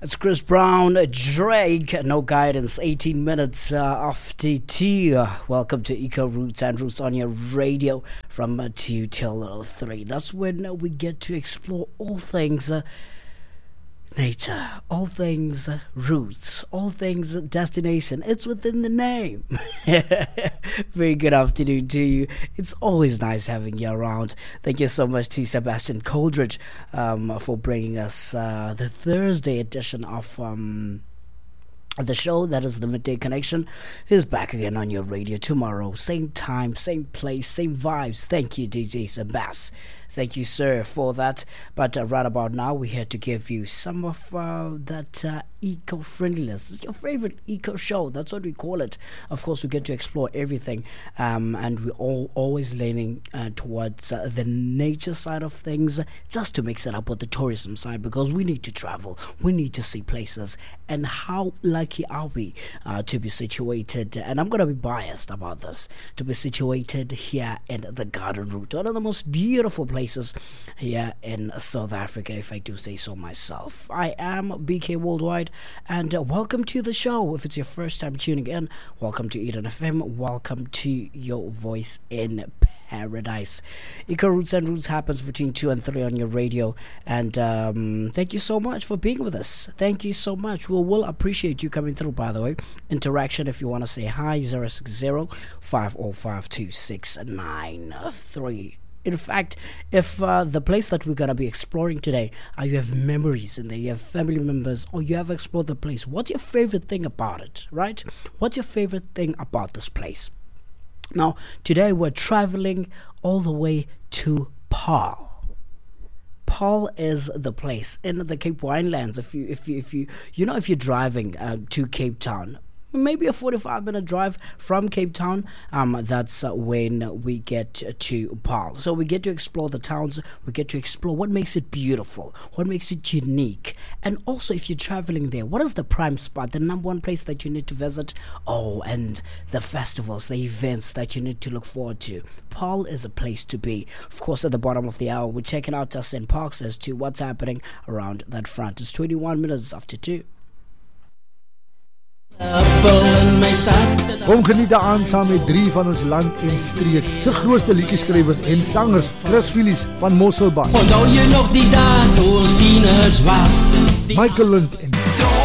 It's Chris Brown, Drake, No Guidance, 18 minutes after 2. Welcome to Eco Roots and Roots on your radio from 2 till 3. That's when we get to explore all things nature, all things roots, all things destination. It's within the name. Very good afternoon to you. It's always nice having you around. Thank you so much to Sebastian Coldridge for bringing us the Thursday edition of the show. That is the Midday Connection. Is back again on your radio tomorrow. Same time, same place, same vibes. Thank you, DJ Sebas. Thank you, sir, for that. But right about now, we're here to give you some of that eco-friendliness. It's your favorite eco show. That's what we call it. Of course, we get to explore everything. And we're always leaning towards the nature side of things, just to mix it up with the tourism side, because we need to travel. We need to see places. And how lucky are we to be situated, and I'm going to be biased about this, to be situated here in the Garden Route, one of the most beautiful places here in South Africa, if I do say so myself. I am BK Worldwide, and welcome to the show. If it's your first time tuning in, welcome to Eden FM. Welcome to your voice in paradise. Eco Roots and Roots happens between 2 and 3 on your radio, and thank you so much for being with us. Thank you so much. We'll appreciate you coming through, by the way. Interaction, if you want to say hi, 060-505-2693. In fact, if the place that we're going to be exploring today, you have memories in there, you have family members, or you have explored the place, what's your favorite thing about it, right? What's your favorite thing about this place? Now, today we're traveling all the way to Paarl. Paarl is the place in the Cape Winelands. If you're driving to Cape Town, maybe a 45-minute drive from Cape Town, that's when we get to Paarl. So we get to explore the towns, we get to explore what makes it beautiful, what makes it unique. And also, if you're traveling there, what is the prime spot, the number one place that you need to visit? Oh, and the festivals, the events that you need to look forward to. Paarl is a place to be. Of course, at the bottom of the hour, we're checking out St. Parks as to what's happening around that front. It's 21 minutes after 2. Kom geniet aan saam met 3 van ons land en streek se grootste liedjeskrywers en sangers, Chris Phillips van Mosselbaai. Onthou jy nog die dae toe ons tieners was? Michael Lund en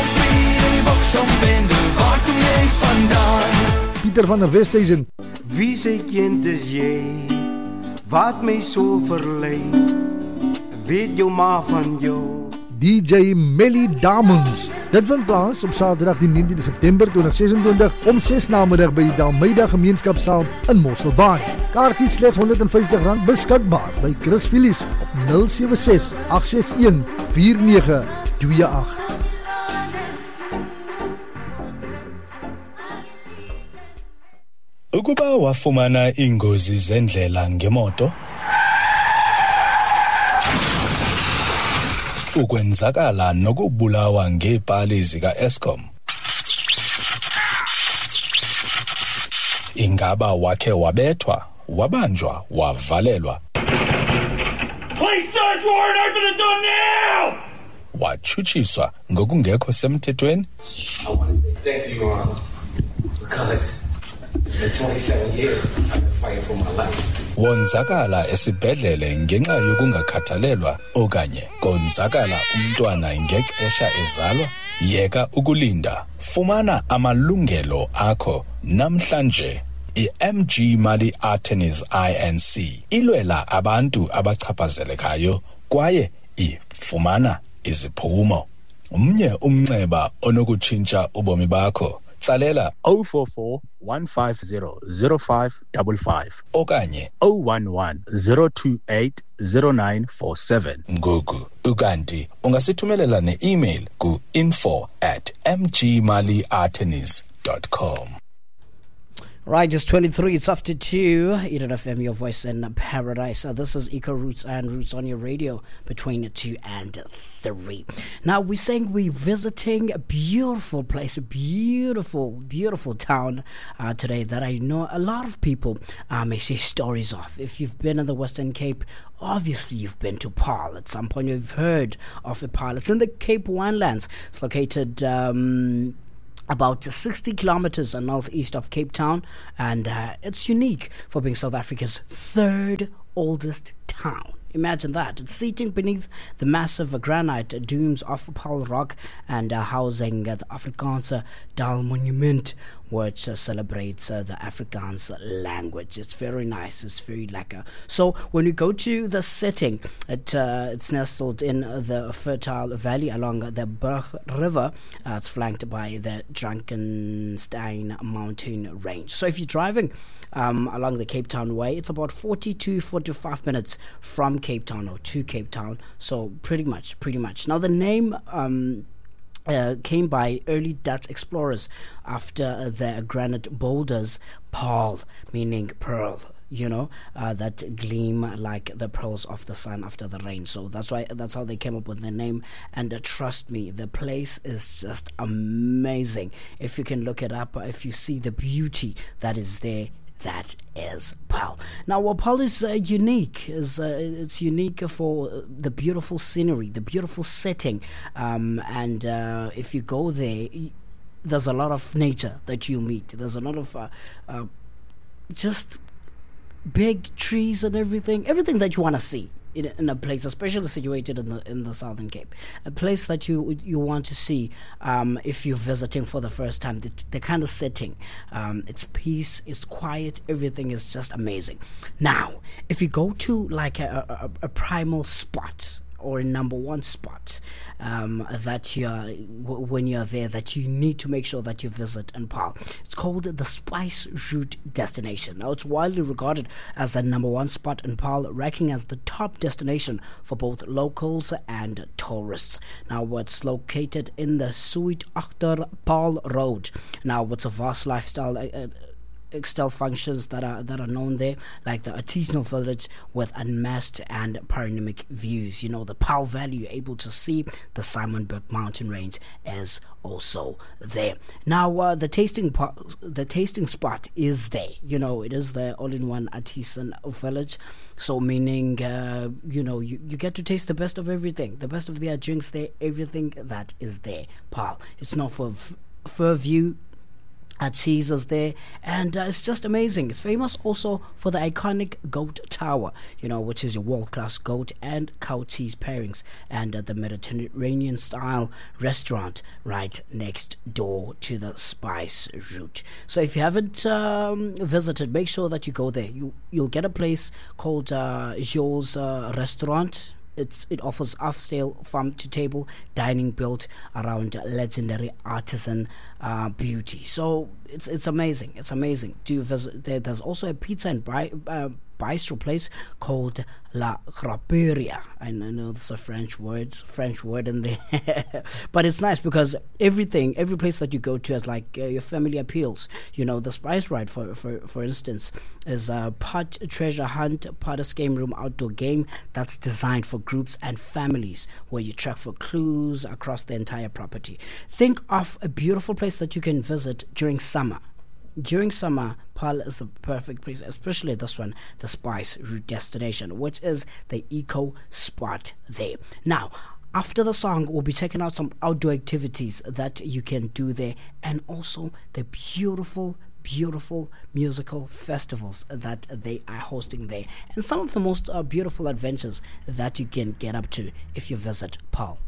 Pieter van der Westhuizen. Wie sy kind is jy? Wat my so verlei? Weet jou ma van jou? DJ Melly Damons. Dit vind plaas op Saterdag die 19de September 2026 om 6 namiddag by die Dalmeida Gemeenskapsaal in Mosselbaai. Kaartjies slegs R150 beskikbaar by Chris Phillips op 076 861 4928. Ukuba wafumana ingozi zendlela ngemoto, ukwenzakala nokubulawa ngeepali zika-Eskom, ingaba wakhe wabethwa, wabanjwa, wavalelwa, Police search warrant, open the door now! watshutshiswa ngokungekho semthethweni? I want to say thank you, because in 27 years I've been fighting for my life. Wonzakala esibhedlele ngenxa yokungakhathalelwa okanye konzakala umntwana ngexesha ezalwa? Yeka ukulinda, fumana amalungelo akho namhlanje. I-MG Mali Attorneys INC ilwela abantu abachaphazelekayo kwaye ifumana iziphumo. Umnye umnxeba onokutshintsha ubomi bakho, tsalela 044 150 0555 okanye 011 028 0947. Ngoku ukanti ungasithumelela ne-email ku info@mgmaliattorneys.com. Right, just 23, it's after 2. Eden FM, your voice in paradise. This is Eco Roots and Roots on your radio between 2 and 3. Now, we're saying we're visiting a beautiful place, a beautiful, beautiful town today that I know a lot of people may say stories of. If you've been in the Western Cape, obviously you've been to Paarl. At some point you've heard of a Paarl. It's in the Cape Winelands. It's located about 60 kilometers northeast of Cape Town, and it's unique for being South Africa's third oldest town. Imagine that. It's sitting beneath the massive granite domes of Paarl Rock and housing the Afrikaanse Dal Monument, which celebrates the Afrikaans language. It's very nice. It's very lekker. So when you go to the setting, it's nestled in the fertile valley along the Berg River. It's flanked by the Drakensberg mountain range. So if you're driving along the Cape Town Way, it's about 40 to 45 minutes from Cape Town or to Cape Town. So pretty much. Now the name came by early Dutch explorers after the granite boulders, Paarl, meaning pearl, that gleam like the pearls of the sun after the rain. So that's how they came up with the name. And trust me, the place is just amazing. If you can look it up, if you see the beauty that is there, that is Paarl. Now, what Paarl is unique is it's unique for the beautiful scenery, the beautiful setting, and if you go there, there's a lot of nature that you meet. There's a lot of just big trees and everything that you want to see in a place, especially situated in the Southern Cape, a place that you want to see if you're visiting for the first time. The kind of setting, it's peace, it's quiet, everything is just amazing. Now, if you go to like a primal spot or a number one spot that when you're there, that you need to make sure that you visit in Paarl, it's called the Spice Route Destination. Now, it's widely regarded as the number one spot in Paarl, ranking as the top destination for both locals and tourists. Now, it's located in the Suite Achter Paarl Road. Now, it's a vast lifestyle external functions that are known there, like the artisanal village with unmasked and panoramic views. The Paarl Valley, you're able to see the Simonberg mountain range is also there. Now, the tasting spot is there. It is the all-in-one artisan village. So meaning, you get to taste the best of everything, the best of their drinks there, everything that is there. Paarl. It's not for Fairview. Caesars there, and it's just amazing. It's famous also for the iconic Goat Tower, which is a world-class goat and cow cheese pairings, and the Mediterranean-style restaurant right next door to the Spice Route. So if you haven't visited, make sure that you go there. You'll get a place called Jules Restaurant. It offers off-style farm-to-table dining built around legendary artisan beauty. So it's amazing. It's amazing. Do visit there. There's also a pizza and bistro place called La Graperia. I know it's a French word in there, but it's nice because every place that you go to has like your family appeals. The Spice Ride, for instance, is a pot treasure hunt, pot escape room outdoor game that's designed for groups and families, where you track for clues across the entire property. Think of a beautiful place that you can visit during summer. During summer, Paarl is the perfect place, especially this one, the Spice Route Destination, which is the eco spot there. Now, after the song, we'll be checking out some outdoor activities that you can do there, and also the beautiful musical festivals that they are hosting there, and some of the most beautiful adventures that you can get up to if you visit Paarl.